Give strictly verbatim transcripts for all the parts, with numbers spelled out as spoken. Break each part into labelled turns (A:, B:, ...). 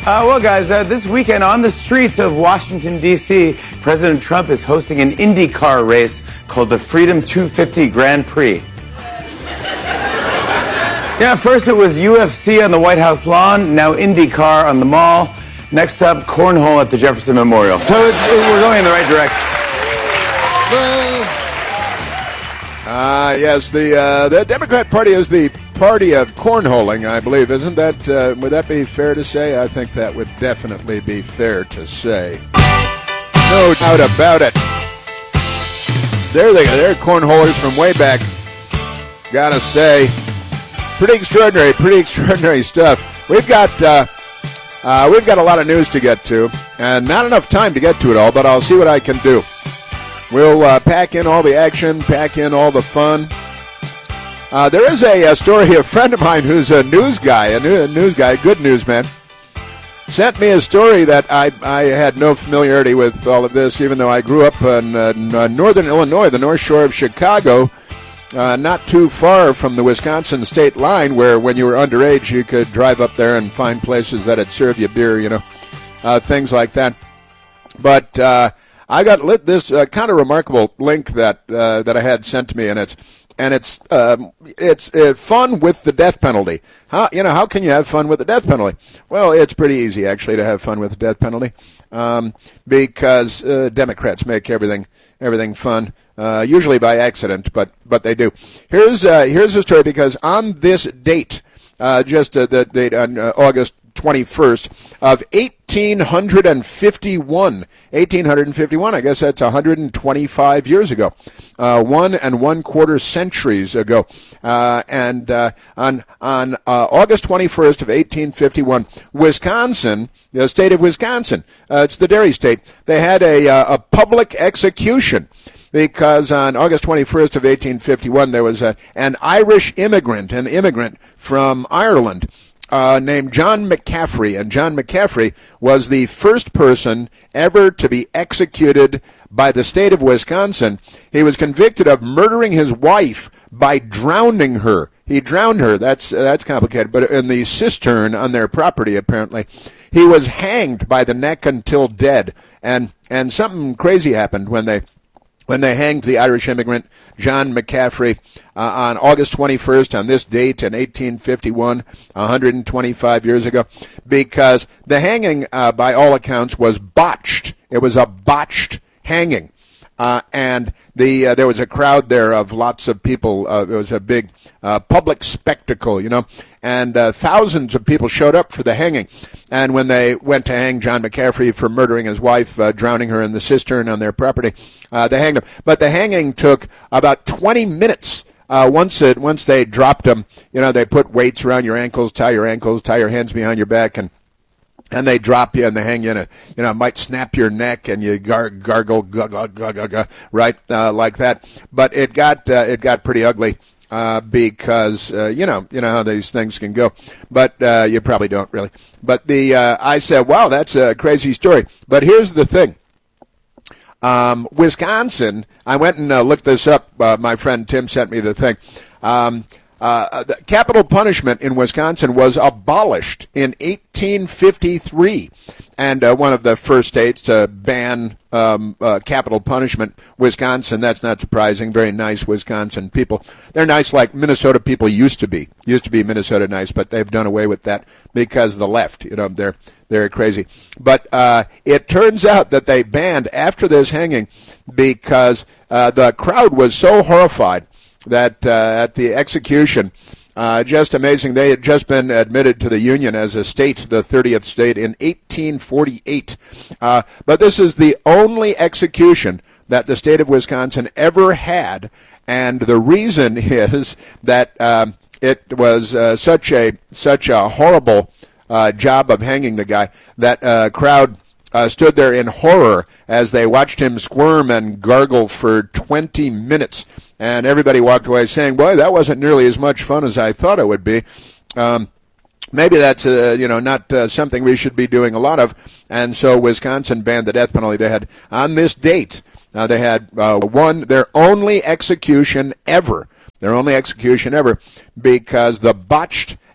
A: Uh, well, guys, uh, this weekend on the streets of Washington, D C, President Trump is hosting an IndyCar race called the Freedom two fifty Grand Prix. Yeah, first it was U F C on the White House lawn, now IndyCar on the mall. Next up, cornhole at the Jefferson Memorial. So it's, it, we're going in the right direction.
B: Uh, yes, the uh, the Democrat Party is the party of cornholing, I believe. Isn't that, uh, would that be fair to say? I think that would definitely be fair to say. No doubt about it. There they are. They're cornholers from way back. Gotta say, pretty extraordinary, pretty extraordinary stuff. We've got, uh, uh, we've got a lot of news to get to, and not enough time to get to it all, but I'll see what I can do. We'll uh, pack in all the action, pack in all the fun. Uh, there is a, a story, a friend of mine who's a news guy, a, new, a news guy, a good newsman, sent me a story that I, I had no familiarity with all of this, even though I grew up in uh, northern Illinois, the North Shore of Chicago, uh, not too far from the Wisconsin state line, where when you were underage you could drive up there and find places that would serve you beer, you know, uh, things like that. But uh, I got lit this uh, kind of remarkable link that uh, that I had sent to me, and it's and it's um, it's uh, fun with the death penalty. How you know how can you have fun with the death penalty? Well, it's pretty easy actually to have fun with the death penalty um, because uh, Democrats make everything everything fun, uh, usually by accident, but but they do. Here's uh, here's the story, because on this date, uh, just uh, the date on uh, August twenty-first of eighteen fifty-one. eighteen fifty-one, I guess that's one hundred twenty-five years ago. Uh, one and one quarter centuries ago. Uh, and uh, on on uh, August twenty-first of eighteen fifty-one, Wisconsin, the state of Wisconsin, uh, it's the dairy state, they had a, uh, a public execution. Because on August twenty-first of eighteen fifty-one, there was a, an Irish immigrant, an immigrant from Ireland, Uh, named John McCaffrey, and John McCaffrey was the first person ever to be executed by the state of Wisconsin. He was convicted of murdering his wife by drowning her. He drowned her. That's uh, that's complicated, but in the cistern on their property, apparently. He was hanged by the neck until dead, and and something crazy happened when they when they hanged the Irish immigrant John McCaffrey uh, on August twenty-first, on this date in eighteen fifty-one, one hundred twenty-five years ago, because the hanging, uh, by all accounts, was botched. It was a botched hanging. Uh, and the uh, there was a crowd there of lots of people. Uh, it was a big uh, public spectacle, you know, and uh, thousands of people showed up for the hanging. And when they went to hang John McCaffrey for murdering his wife, uh, drowning her in the cistern on their property, uh, they hanged him. But the hanging took about twenty minutes. Uh, once it once they dropped him, you know, they put weights around your ankles, tie your ankles, tie your hands behind your back, and And they drop you and they hang you in a, you know, might snap your neck and you gar- gargle, gu- gu- gu- gu- gu- right, uh, like that. But it got, uh, it got pretty ugly, uh, because, uh, you know, you know how these things can go. But, uh, you probably don't really. But the, uh, I said, wow, that's a crazy story. But here's the thing. Um, Wisconsin, I went and uh, looked this up. Uh, my friend Tim sent me the thing. Um, Uh, the capital punishment in Wisconsin was abolished in eighteen fifty-three, and uh, one of the first states to ban um, uh, capital punishment, Wisconsin. That's not surprising. Very nice Wisconsin people. They're nice like Minnesota people used to be. Used to be Minnesota nice, but they've done away with that because of the left. You know, they're they're crazy. But uh, it turns out that they banned after this hanging because uh, the crowd was so horrified that uh, at the execution, uh, just amazing. They had just been admitted to the Union as a state, the thirtieth state, in eighteen forty-eight. Uh, but this is the only execution that the state of Wisconsin ever had, and the reason is that um, it was uh, such a such a horrible uh, job of hanging the guy that uh, crowd Uh, stood there in horror as they watched him squirm and gargle for twenty minutes. And everybody walked away saying, boy, that wasn't nearly as much fun as I thought it would be. Um, maybe that's, uh, you know, not uh, something we should be doing a lot of. And so Wisconsin banned the death penalty. They had, on this date, uh, they had uh, one, their only execution ever, their only execution ever, because the botched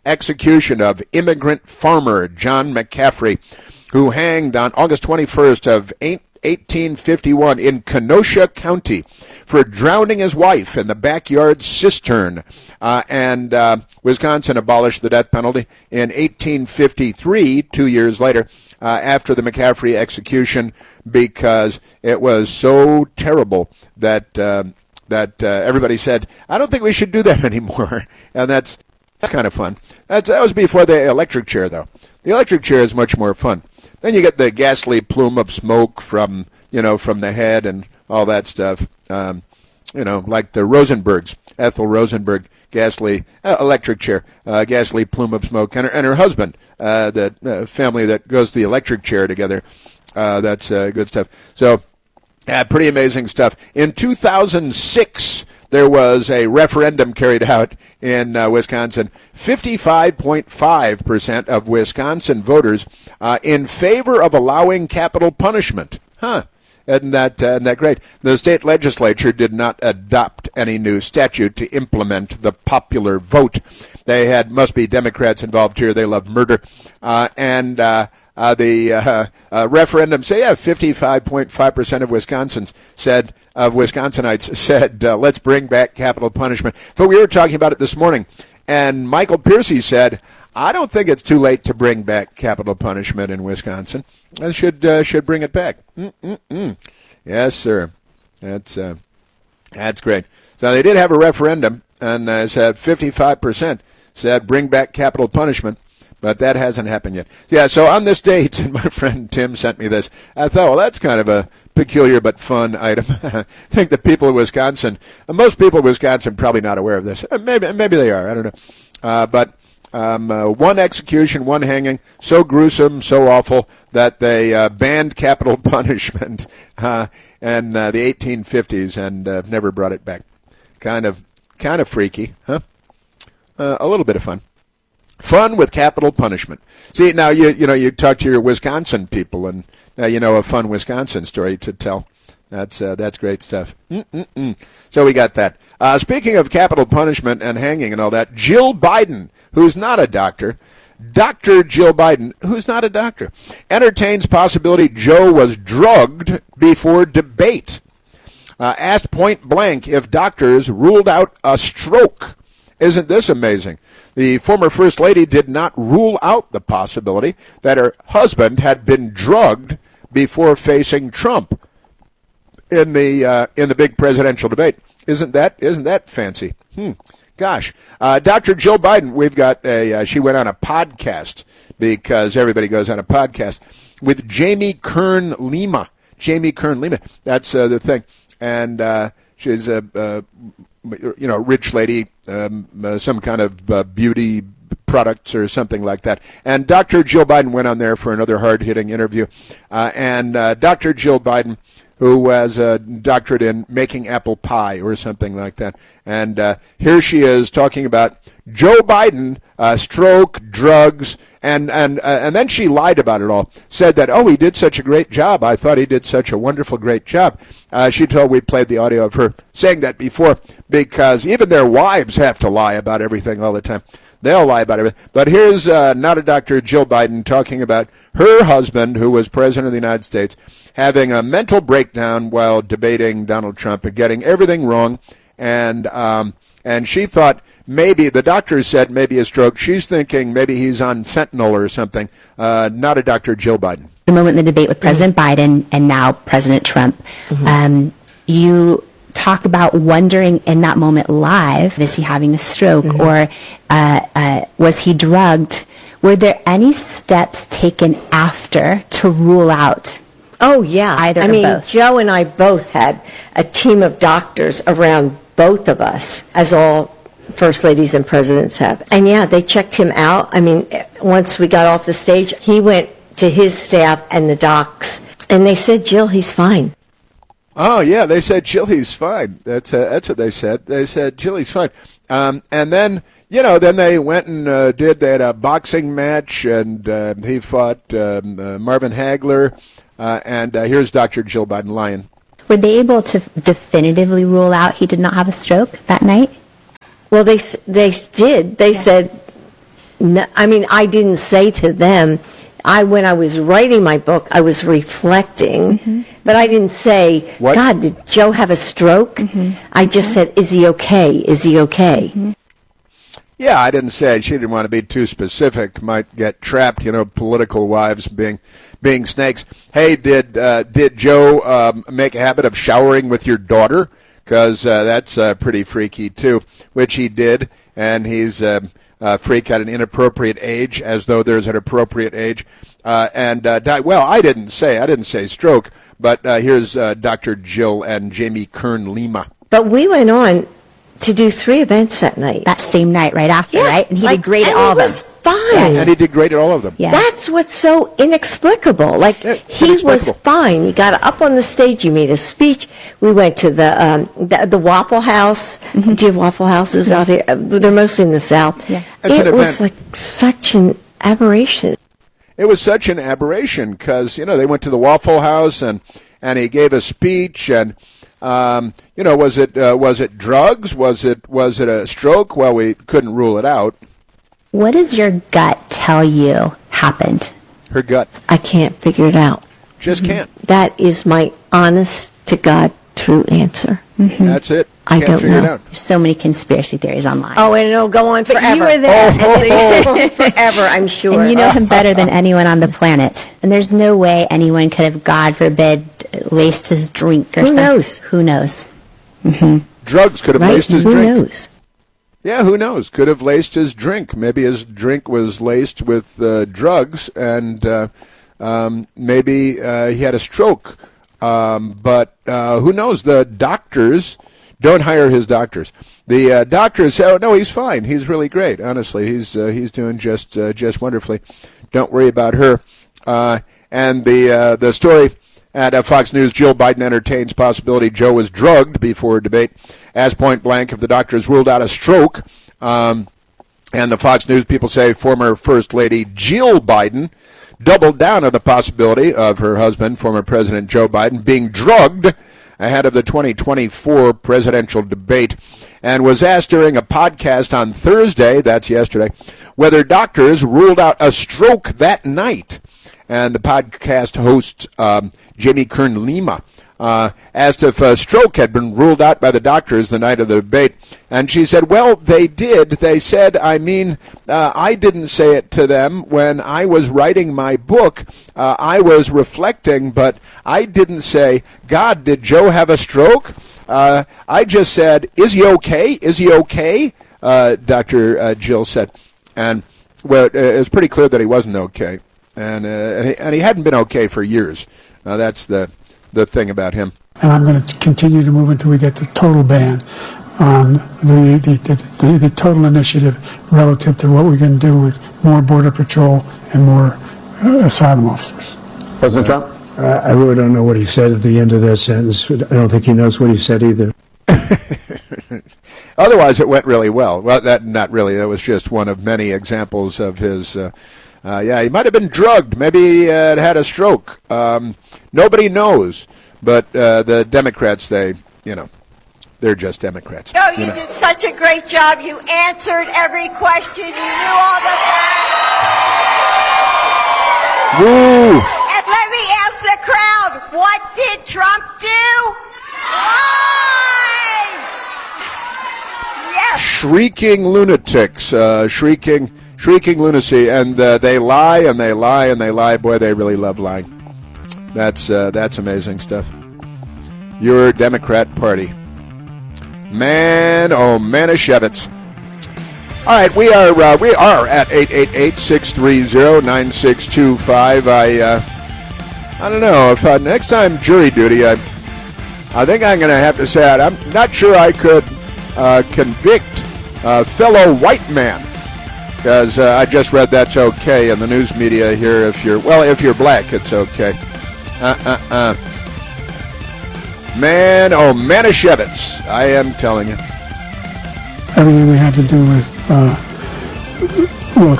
B: execution of immigrant farmer John McCaffrey, who hanged on August twenty-first of eighteen fifty-one in Kenosha County for drowning his wife in the backyard cistern. Uh, and uh, Wisconsin abolished the death penalty in eighteen fifty-three, two years later, uh, after the McCaffrey execution, because it was so terrible that uh, that uh, everybody said, I don't think we should do that anymore. And that's that's kind of fun. That's, that was before the electric chair, though. The electric chair is much more fun. Then you get the ghastly plume of smoke from, you know, from the head and all that stuff. Um, you know, like the Rosenbergs, Ethel Rosenberg, ghastly uh, electric chair, uh, ghastly plume of smoke, and her, and her husband, uh, the uh, family that goes to the electric chair together. Uh, that's uh, good stuff. So, uh, pretty amazing stuff. In two thousand six, there was a referendum carried out in uh, Wisconsin. fifty-five point five percent of Wisconsin voters uh, in favor of allowing capital punishment. Huh. Isn't that, uh, isn't that great? The state legislature did not adopt any new statute to implement the popular vote. They had, must be Democrats involved here. They love murder. Uh, and uh, uh, the uh, uh, referendum say, yeah, fifty-five point five percent of Wisconsins said, of Wisconsinites said, uh, let's bring back capital punishment. But we were talking about it this morning, and Michael Piercy said, I don't think it's too late to bring back capital punishment in Wisconsin. I should uh, should bring it back. Mm-mm-mm. Yes, sir. That's uh, that's great. So they did have a referendum, and uh, said fifty-five percent said bring back capital punishment, but that hasn't happened yet. Yeah, so on this date, and my friend Tim sent me this, I thought, well, that's kind of a peculiar but fun item. I think the people of Wisconsin, most people of Wisconsin probably not aware of this. Maybe, maybe they are. I don't know. Uh, but Um, uh, one execution, one hanging, so gruesome, so awful that they uh, banned capital punishment uh, in uh, the eighteen fifties and uh, never brought it back. Kind of, kind of freaky, huh? Uh, a little bit of fun. Fun with capital punishment. See, now you you know you talk to your Wisconsin people, and uh, you know a fun Wisconsin story to tell. That's uh, that's great stuff. Mm-mm-mm. So we got that. Uh, speaking of capital punishment and hanging and all that, Jill Biden, who's not a doctor, Doctor Jill Biden, who's not a doctor, entertains possibility Joe was drugged before debate. Uh, asked point blank if doctors ruled out a stroke. Isn't this amazing? The former First Lady did not rule out the possibility that her husband had been drugged before facing Trump in the uh, in the big presidential debate. Isn't that isn't that fancy? Hmm. Gosh, uh, Doctor Jill Biden, we've got a. Uh, she went on a podcast because everybody goes on a podcast with Jamie Kern Lima. Jamie Kern Lima. That's uh, the thing, and uh, she's a uh, you know rich lady, um, uh, some kind of uh, beauty products or something like that. And Doctor Jill Biden went on there for another hard-hitting interview, uh, and uh, Doctor Jill Biden, who has a doctorate in making apple pie or something like that. And uh, here she is talking about Joe Biden, uh, stroke, drugs, and and uh, and then she lied about it all. Said that, oh, he did such a great job. I thought he did such a wonderful, great job. Uh, she told we played the audio of her saying that before, because even their wives have to lie about everything all the time. They'll lie about everything. But here's uh, not a doctor, Jill Biden, talking about her husband, who was president of the United States, having a mental breakdown while debating Donald Trump and getting everything wrong. And um, and she thought maybe, the doctor said maybe a stroke. She's thinking maybe he's on fentanyl or something. Uh, not a doctor, Jill Biden.
C: The moment in the debate with President Biden and now President Trump, mm-hmm. um, you talk about wondering in that moment live, is he having a stroke mm-hmm. or uh, uh, was he drugged? Were there any steps taken after to rule out?
D: Oh, yeah.
C: Either
D: I
C: or
D: mean,
C: both?
D: Joe and I both had a team of doctors around both of us, as all first ladies and presidents have. And, yeah, they checked him out. I mean, once we got off the stage, he went to his staff and the docs, and they said, Jill, he's fine.
B: Oh, yeah, they said Jill, he's fine. That's uh, that's what they said. They said Jill, he's fine. Um, and then, you know, then they went and uh, did, they had a boxing match, and uh, he fought um, uh, Marvin Hagler. Uh, and uh, here's Doctor Jill Biden lying.
C: Were they able to definitively rule out he did not have a stroke that night?
D: Well, they they did. They yeah. said no, I mean, I didn't say to them, I when I was writing my book, I was reflecting, mm-hmm. but I didn't say,
B: what?
D: God, did Joe have a stroke? Mm-hmm. I just mm-hmm. said, is he okay? Is he okay? Mm-hmm.
B: Yeah, I didn't say. She didn't want to be too specific. Might get trapped, you know, political wives being being snakes. Hey, did uh, did Joe um, make a habit of showering with your daughter? Because uh, that's uh, pretty freaky, too, which he did, and he's uh, a freak at an inappropriate age, as though there's an appropriate age. Uh, and, uh, di- well, I didn't say, I didn't say stroke, but uh, here's uh, Doctor Jill and Jamie Kern Lima.
D: But we went on to do three events that night.
C: That same night, right after,
D: yeah,
C: right? And he
D: like,
C: did great at
D: and
C: all of them.
D: He was fine.
C: Yes.
B: And he did great at all of them.
C: Yes.
D: That's what's so inexplicable. Like,
B: Yeah,
D: he was
B: inexplicable.
D: fine. He got up on the stage. He made a speech. We went to the um, the, the Waffle House. Mm-hmm. Do you have Waffle Houses out here? Uh, They're mostly in the South.
C: Yeah.
B: It's
D: It
B: an
D: was
B: event.
D: like such an aberration.
B: It was such an aberration because, you know, they went to the Waffle House and, and he gave a speech and, um, you know, was it uh, was it drugs? Was it was it a stroke? Well, we couldn't rule it out.
C: What does your gut tell you happened?
B: Her gut
D: I can't figure it out.
B: just can't.
D: That is my honest to God true answer.
B: That's it.
D: I
B: Can't
D: don't
B: figure
D: know.
B: it out.
C: There's so many conspiracy theories online.
D: Oh, and it'll go on
C: But
D: forever.
C: you were there.
D: Oh, forever, I'm sure.
C: And you know him better than anyone on the planet. And there's no way anyone could have, God forbid, laced his drink or
D: Who
C: something.
D: knows?
C: Who knows?
B: Drugs could have
D: Right?
B: laced his
D: Who
B: drink.
D: knows?
B: Yeah, who knows? Could have laced his drink. Maybe his drink was laced with uh, drugs, and uh, um, maybe uh, he had a stroke. Um, but uh, who knows? The doctors don't hire his doctors. The uh, doctors say, "Oh no, he's fine. He's really great. Honestly, he's uh, he's doing just uh, just wonderfully. Don't worry about her." Uh, and the uh, the story. At uh, Fox News, Jill Biden entertains possibility Joe was drugged before debate. As point blank, if the doctors ruled out a stroke, um, and the Fox News people say former First Lady Jill Biden doubled down on the possibility of her husband, former President Joe Biden, being drugged ahead of the twenty twenty-four presidential debate, and was asked during a podcast on Thursday, that's yesterday, whether doctors ruled out a stroke that night. And the podcast host, um, Jamie Kern Lima, uh, asked if a stroke had been ruled out by the doctors the night of the debate. And she said, well, they did. They said, I mean, uh, I didn't say it to them when I was writing my book. Uh, I was reflecting, but I didn't say, God, did Joe have a stroke? Uh, I just said, is he okay? Is he okay? Uh, Doctor Uh, Jill said. And well, it was pretty clear that he wasn't okay. And, uh, and, he, and he hadn't been okay for years. Uh, that's the the thing about him.
E: And I'm going to continue to move until we get the total ban on the the, the, the, the total initiative relative to what we're going to do with more Border Patrol and more uh, asylum officers.
F: President Trump?
G: Uh, I really don't know what he said at the end of that sentence. I don't think he knows what he said either.
B: Otherwise, it went really well. Well, that not really. That was just one of many examples of his... Uh, Uh, yeah, he might have been drugged. Maybe he uh, had a stroke. Um, nobody knows. But uh, the Democrats, they, you know, they're just Democrats.
H: No, you,
B: you know.
H: did such a great job. You answered every question. You knew all the facts.
B: Woo!
H: And let me ask the crowd, what did Trump do? Why? Yes.
B: Shrieking lunatics, uh, shrieking... Shrieking lunacy, and uh, they lie and they lie and they lie. Boy, they really love lying. That's uh, that's amazing stuff. Your Democrat Party, man, oh Manischewitz. All right, we are uh, we are at eight eight eight, six three zero, nine six two five. I uh, I don't know if uh, next time jury duty, I I think I'm going to have to say it. I'm not sure I could uh, convict a fellow white man. Because uh, I just read that's okay in the news media here. If you're well, if you're black, it's okay. Uh, uh, uh. Man, oh, Manischewitz, I am telling you.
E: Everything we had to do with, uh, look,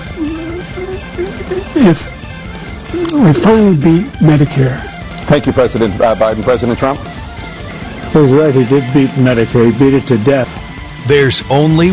E: if we finally beat Medicare.
F: Thank you, President uh, Biden. President Trump?
G: He's right. He did beat Medicare. He beat it to death.
I: There's only